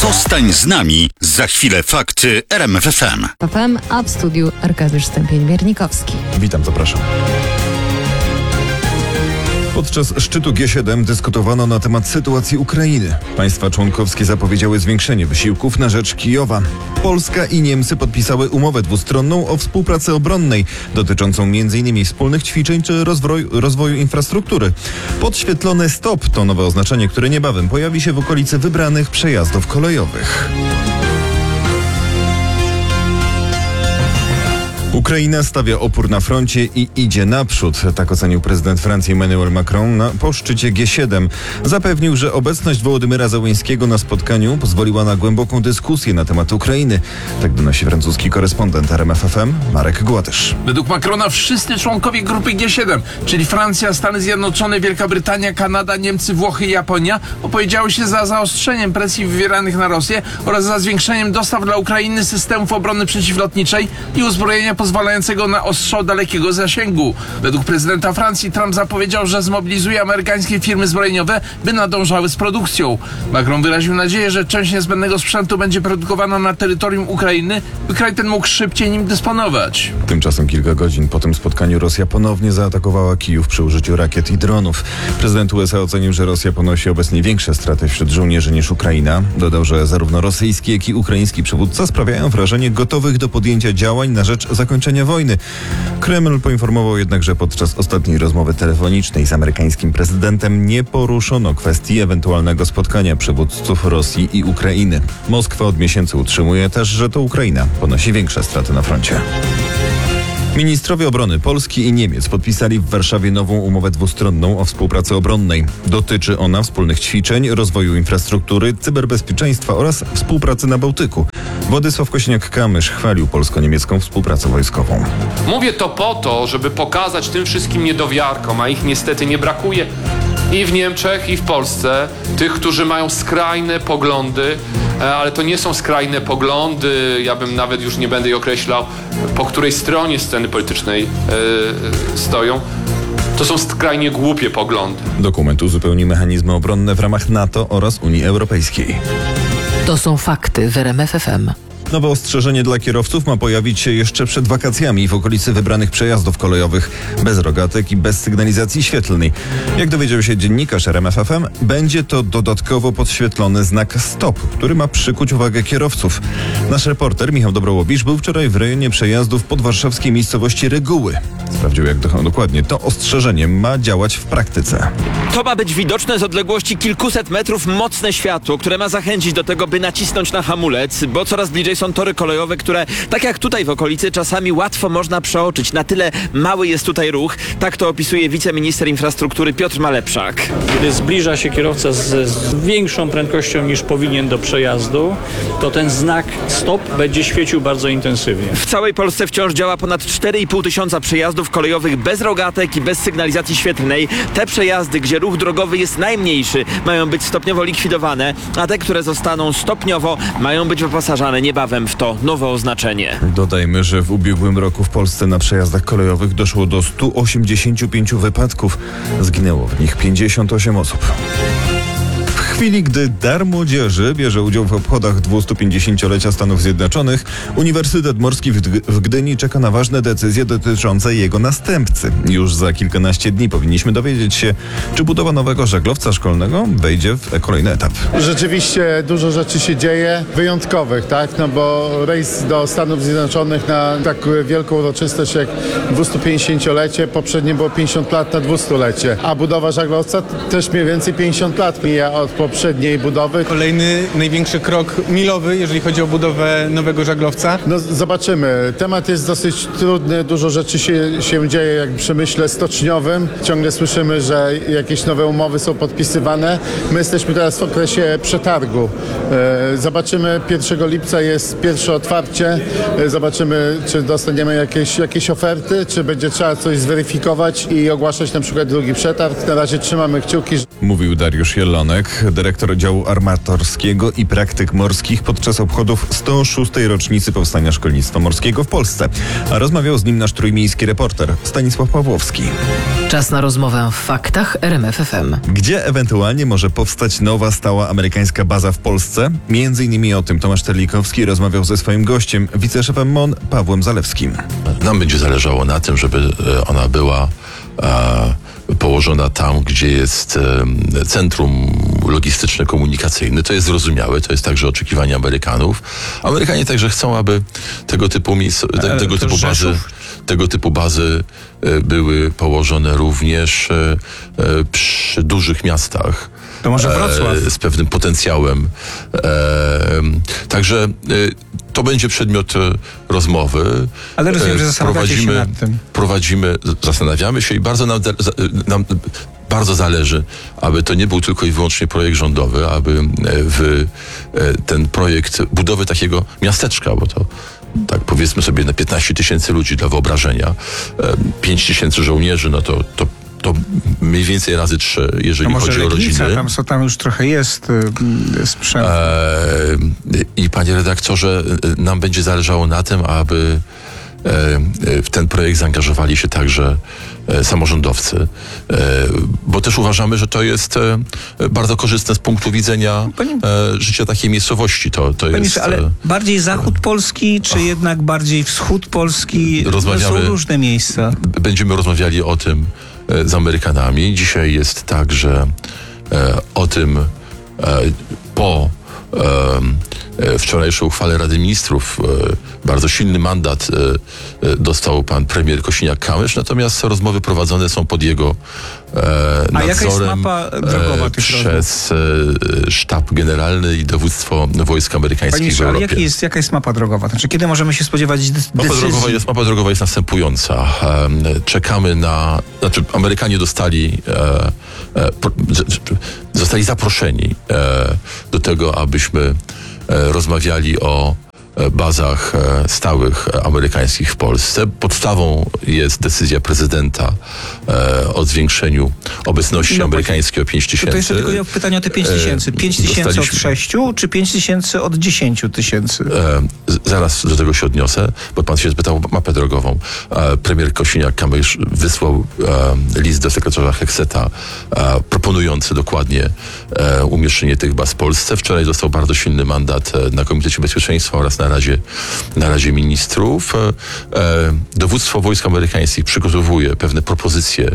Zostań z nami. Za chwilę fakty RMF FM. FM, a w studiu Arkadiusz Stępień-Wiernikowski. Witam, zapraszam. Podczas szczytu G7 dyskutowano na temat sytuacji Ukrainy. Państwa członkowskie zapowiedziały zwiększenie wysiłków na rzecz Kijowa. Polska i Niemcy podpisały umowę dwustronną o współpracy obronnej, dotyczącą m.in. wspólnych ćwiczeń czy rozwoju infrastruktury. Podświetlone STOP to nowe oznaczenie, które niebawem pojawi się w okolicy wybranych przejazdów kolejowych. Ukraina stawia opór na froncie i idzie naprzód. Tak ocenił prezydent Francji Emmanuel Macron po szczycie G7. Zapewnił, że obecność Wołodymyra Zełenskiego na spotkaniu pozwoliła na głęboką dyskusję na temat Ukrainy. Tak donosi francuski korespondent RMF FM Marek Gładysz. Według Macrona wszyscy członkowie grupy G7, czyli Francja, Stany Zjednoczone, Wielka Brytania, Kanada, Niemcy, Włochy i Japonia, opowiedziały się za zaostrzeniem presji wywieranych na Rosję oraz za zwiększeniem dostaw dla Ukrainy systemów obrony przeciwlotniczej i uzbrojenia pozwalającego na ostrzał dalekiego zasięgu. Według prezydenta Francji Trump zapowiedział, że zmobilizuje amerykańskie firmy zbrojeniowe, by nadążały z produkcją. Macron wyraził nadzieję, że część niezbędnego sprzętu będzie produkowana na terytorium Ukrainy, by kraj ten mógł szybciej nim dysponować. Tymczasem kilka godzin po tym spotkaniu Rosja ponownie zaatakowała Kijów przy użyciu rakiet i dronów. Prezydent USA ocenił, że Rosja ponosi obecnie większe straty wśród żołnierzy niż Ukraina. Dodał, że zarówno rosyjski, jak i ukraiński przywódca sprawiają wrażenie gotowych do podjęcia działań na rzecz zakończenia wojny. Kreml poinformował jednak, że podczas ostatniej rozmowy telefonicznej z amerykańskim prezydentem nie poruszono kwestii ewentualnego spotkania przywódców Rosji i Ukrainy. Moskwa od miesięcy utrzymuje też, że to Ukraina ponosi większe straty na froncie. Ministrowie obrony Polski i Niemiec podpisali w Warszawie nową umowę dwustronną o współpracy obronnej. Dotyczy ona wspólnych ćwiczeń, rozwoju infrastruktury, cyberbezpieczeństwa oraz współpracy na Bałtyku. Władysław Kosiniak-Kamysz chwalił polsko-niemiecką współpracę wojskową. Mówię to po to, żeby pokazać tym wszystkim niedowiarkom, a ich niestety nie brakuje i w Niemczech, i w Polsce, tych, którzy mają skrajne poglądy, ale to nie są skrajne poglądy, ja bym nawet już nie będę je określał, po której stronie sceny politycznej stoją. To są skrajnie głupie poglądy. Dokument uzupełni mechanizmy obronne w ramach NATO oraz Unii Europejskiej. To są fakty w RMF FM. Nowe ostrzeżenie dla kierowców ma pojawić się jeszcze przed wakacjami w okolicy wybranych przejazdów kolejowych, bez rogatek i bez sygnalizacji świetlnej. Jak dowiedział się dziennikarz RMF FM, będzie to dodatkowo podświetlony znak STOP, który ma przykuć uwagę kierowców. Nasz reporter Michał Dobrołowicz był wczoraj w rejonie przejazdów podwarszawskiej miejscowości Reguły. Sprawdził, jak dokładnie to ostrzeżenie ma działać w praktyce. To ma być widoczne z odległości kilkuset metrów mocne światło, które ma zachęcić do tego, by nacisnąć na hamulec, bo coraz bliżej są tory kolejowe, które, tak jak tutaj w okolicy, czasami łatwo można przeoczyć. Na tyle mały jest tutaj ruch. Tak to opisuje wiceminister infrastruktury Piotr Malepszak. Kiedy zbliża się kierowca z większą prędkością niż powinien do przejazdu, to ten znak STOP będzie świecił bardzo intensywnie. W całej Polsce wciąż działa ponad 4,5 tysiąca przejazdów kolejowych bez rogatek i bez sygnalizacji świetlnej. Te przejazdy, gdzie ruch drogowy jest najmniejszy, mają być stopniowo likwidowane, a te, które zostaną stopniowo, mają być wyposażane niebawem w to nowe oznaczenie. Dodajmy, że w ubiegłym roku w Polsce na przejazdach kolejowych doszło do 185 wypadków. Zginęło w nich 58 osób. W chwili, gdy Dar Młodzieży bierze udział w obchodach 250-lecia Stanów Zjednoczonych, Uniwersytet Morski w Gdyni czeka na ważne decyzje dotyczące jego następcy. Już za kilkanaście dni powinniśmy dowiedzieć się, czy budowa nowego żaglowca szkolnego wejdzie w kolejny etap. Rzeczywiście dużo rzeczy się dzieje, wyjątkowych, tak? No bo rejs do Stanów Zjednoczonych na tak wielką uroczystość jak 250-lecie, poprzednie było 50 lat na 200-lecie, a budowa żaglowca też mniej więcej 50 lat mija od poprzedniej budowy. Kolejny największy krok milowy, jeżeli chodzi o budowę nowego żaglowca. No zobaczymy. Temat jest dosyć trudny, dużo rzeczy się dzieje jak w przemyśle stoczniowym. Ciągle słyszymy, że jakieś nowe umowy są podpisywane. My jesteśmy teraz w okresie przetargu. Zobaczymy, 1 lipca jest pierwsze otwarcie. Zobaczymy, czy dostaniemy jakieś oferty, czy będzie trzeba coś zweryfikować i ogłaszać na przykład drugi przetarg. Na razie trzymamy kciuki. Mówił Dariusz Jelonek. dyrektor działu armatorskiego i praktyk morskich podczas obchodów 106. rocznicy powstania szkolnictwa morskiego w Polsce. A rozmawiał z nim nasz trójmiejski reporter Stanisław Pawłowski. Czas na rozmowę w faktach RMF FM. Gdzie ewentualnie może powstać nowa, stała amerykańska baza w Polsce? Między innymi o tym Tomasz Terlikowski rozmawiał ze swoim gościem, wiceszefem MON Pawłem Zalewskim. Nam będzie zależało na tym, żeby ona była położona tam, gdzie jest centrum logistyczne, komunikacyjne. To jest zrozumiałe, to jest także oczekiwanie Amerykanów. Amerykanie także chcą, aby tego typu bazy były położone również przy dużych miastach. To może Wrocław. Z pewnym potencjałem. Także to będzie przedmiot rozmowy. Ale rozumiem, że zastanawiacie się nad tym. Zastanawiamy się i bardzo nam bardzo zależy, aby to nie był tylko i wyłącznie projekt rządowy, aby ten projekt budowy takiego miasteczka, bo to tak powiedzmy sobie na 15 000 ludzi dla wyobrażenia, 5 000 żołnierzy, no to mniej więcej razy 3, jeżeli chodzi o rodziny. Tam już trochę jest sprzęt. I panie redaktorze, nam będzie zależało na tym, aby w ten projekt zaangażowali się także samorządowcy, bo też uważamy, że to jest bardzo korzystne z punktu widzenia życia takiej miejscowości. To jest, ale bardziej zachód Polski, czy jednak bardziej wschód Polski? To są różne miejsca. Będziemy rozmawiali o tym z Amerykanami. Dzisiaj jest tak, że o tym po wczorajszej uchwale Rady Ministrów bardzo silny mandat dostał pan premier Kosiniak-Kamysz, natomiast rozmowy prowadzone są pod jego nadzorem. A jaka jest mapa drogowa tych przez sztab generalny i dowództwo wojsk amerykańskich w Europie. Ale jaka jest mapa drogowa? Znaczy, kiedy możemy się spodziewać decyzji? Mapa drogowa jest następująca. Czekamy Amerykanie zostali zaproszeni do tego, abyśmy rozmawiali o bazach stałych amerykańskich w Polsce. Podstawą jest decyzja prezydenta o zwiększeniu obecności amerykańskiej o 5 000. To jeszcze tylko pytanie o te 5 000. 5 000 od 6, czy 5 000 od 10 000? Zaraz do tego się odniosę, bo pan się spytał o mapę drogową. Premier Kosiniak-Kamysz wysłał list do sekretarza Heckseta proponujący dokładnie umieszczenie tych baz w Polsce. Wczoraj dostał bardzo silny mandat na Komitecie Bezpieczeństwa oraz na Radzie Ministrów. Dowództwo wojsk amerykańskich przygotowuje pewne propozycje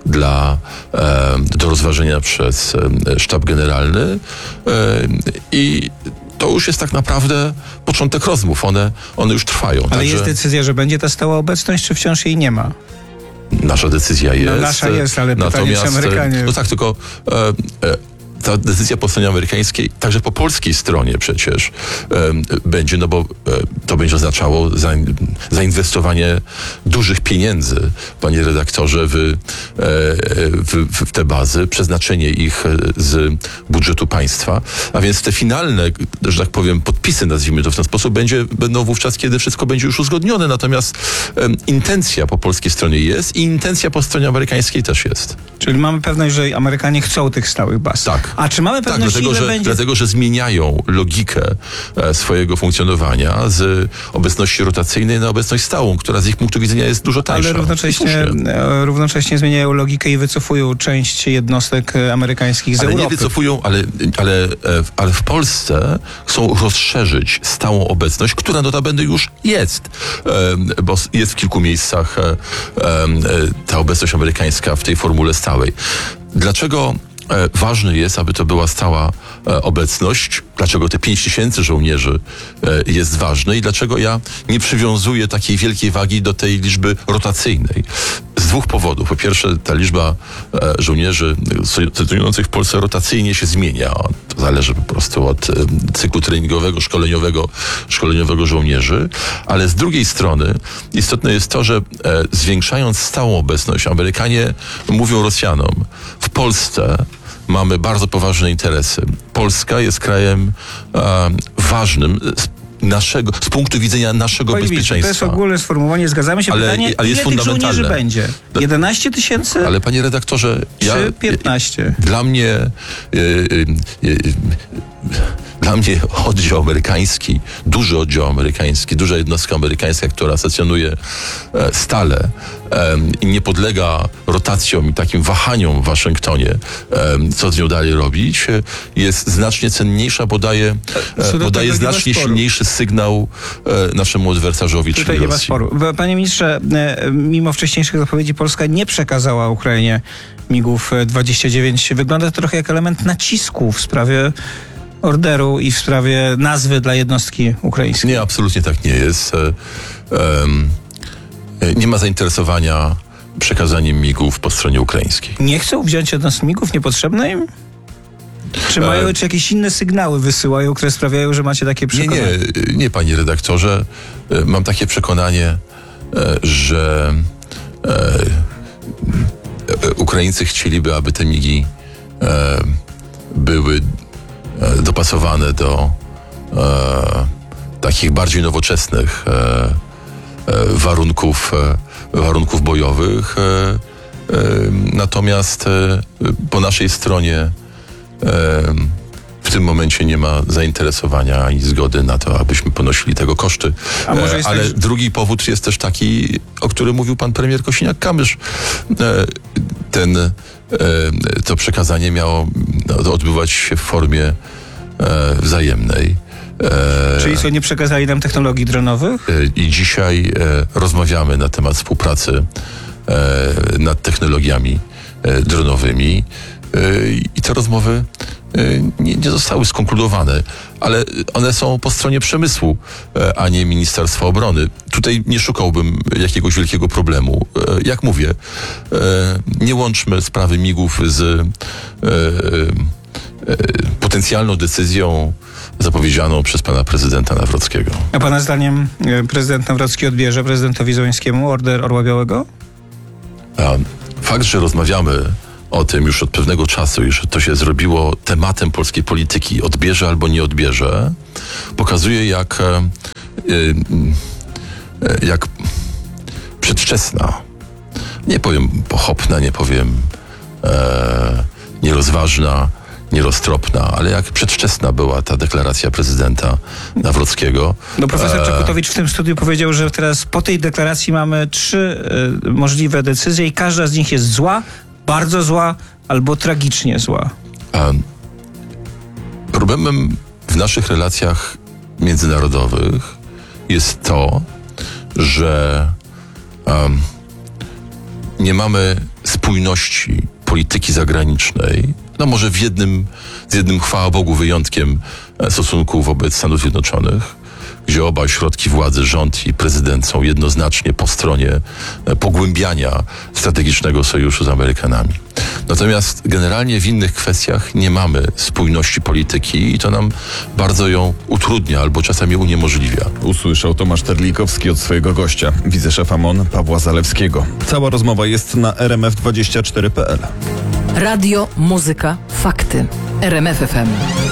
do rozważenia przez sztab generalny i to już jest tak naprawdę początek rozmów. One już trwają. Ale jest decyzja, że będzie ta stała obecność, czy wciąż jej nie ma? Nasza decyzja jest. No, nasza jest, ale pytanie, czy Amerykanie... No tak, tylko... ta decyzja po stronie amerykańskiej, także po polskiej stronie przecież będzie, no bo to będzie oznaczało zainwestowanie dużych pieniędzy, panie redaktorze, w te bazy, przeznaczenie ich z budżetu państwa, a więc te finalne, że tak powiem, podpisy, nazwijmy to w ten sposób, będą wówczas, kiedy wszystko będzie już uzgodnione, natomiast intencja po polskiej stronie jest i intencja po stronie amerykańskiej też jest. Czyli mamy pewność, że Amerykanie chcą tych stałych baz. Tak. A czy mamy pewność, dlatego, że zmieniają logikę swojego funkcjonowania z obecności rotacyjnej na obecność stałą, która z ich punktu widzenia jest dużo tańsza. Ale równocześnie zmieniają logikę i wycofują część jednostek amerykańskich z Europy. Nie wycofują, ale w Polsce chcą rozszerzyć stałą obecność, która notabene już jest, bo jest w kilku miejscach ta obecność amerykańska w tej formule stałej. Dlaczego ważne jest, aby to była stała obecność? Dlaczego te 5 000 żołnierzy jest ważne i dlaczego ja nie przywiązuję takiej wielkiej wagi do tej liczby rotacyjnej? Z dwóch powodów. Po pierwsze, ta liczba żołnierzy stacjonujących w Polsce rotacyjnie się zmienia. To zależy po prostu od cyklu treningowego, szkoleniowego żołnierzy. Ale z drugiej strony istotne jest to, że zwiększając stałą obecność, Amerykanie mówią Rosjanom, w Polsce mamy bardzo poważne interesy. Polska jest krajem ważnym z punktu widzenia naszego Panie ministrze, bezpieczeństwa. to jest ogólne sformułowanie, zgadzamy się. Pytanie, ale jest ile tych żołnierzy fundamentalne. będzie? 11 000? Ale panie redaktorze, Czy 15? Dla mnie oddział amerykański, duży oddział amerykański, duża jednostka amerykańska, która stacjonuje stale i nie podlega rotacjom i takim wahaniom w Waszyngtonie, co z nią dalej robić, jest znacznie cenniejsza, bo daje znacznie silniejszy sygnał naszemu adwersarzowi, Tutaj czyli nie ma Rosji. sporu. Panie ministrze, mimo wcześniejszych zapowiedzi Polska nie przekazała Ukrainie MiG-ów 29. Wygląda to trochę jak element nacisku w sprawie orderu i w sprawie nazwy dla jednostki ukraińskiej. Nie, absolutnie tak nie jest. Nie ma zainteresowania przekazaniem MiG-ów po stronie ukraińskiej. Nie chcą wziąć od nas MiG-ów? Niepotrzebne im? Czy mają, czy jakieś inne sygnały wysyłają, które sprawiają, że macie takie przekonanie? Nie, panie redaktorze. Mam takie przekonanie, że Ukraińcy chcieliby, aby te MiG-i były dopasowane do takich bardziej nowoczesnych warunków bojowych. Natomiast po naszej stronie w tym momencie nie ma zainteresowania ani zgody na to, abyśmy ponosili tego koszty. Ale drugi powód jest też taki, o którym mówił pan premier Kosiniak-Kamysz. To przekazanie miało odbywać się w formie wzajemnej. Czyli co, nie przekazali nam technologii dronowych? I dzisiaj rozmawiamy na temat współpracy nad technologiami dronowymi i te rozmowy nie zostały skonkludowane, ale one są po stronie przemysłu, a nie Ministerstwa Obrony. Tutaj nie szukałbym jakiegoś wielkiego problemu. Jak mówię, nie łączmy sprawy MiG-ów z potencjalną decyzją zapowiedzianą przez pana prezydenta Nawrockiego. A pana zdaniem prezydent Nawrocki odbierze prezydentowi Zełenskiemu order Orła Białego? Fakt, że rozmawiamy o tym już od pewnego czasu i że to się zrobiło tematem polskiej polityki, odbierze albo nie odbierze, pokazuje jak przedwczesna, nie powiem pochopna, nie powiem nierozważna, nieroztropna, ale jak przedwczesna była ta deklaracja prezydenta Nawrockiego. No profesor Czaputowicz w tym studiu powiedział, że teraz po tej deklaracji mamy 3 możliwe decyzje i każda z nich jest zła, bardzo zła albo tragicznie zła. Problemem w naszych relacjach międzynarodowych jest to, że nie mamy spójności polityki zagranicznej. No może z jednym, chwała Bogu, wyjątkiem stosunku wobec Stanów Zjednoczonych, gdzie oba ośrodki władzy, rząd i prezydent są jednoznacznie po stronie pogłębiania strategicznego sojuszu z Amerykanami. Natomiast generalnie w innych kwestiach nie mamy spójności polityki i to nam bardzo ją utrudnia albo czasami uniemożliwia. Usłyszał Tomasz Terlikowski od swojego gościa, wiceszefa MON Pawła Zalewskiego. Cała rozmowa jest na rmf24.pl. Radio, muzyka, fakty. RMF FM.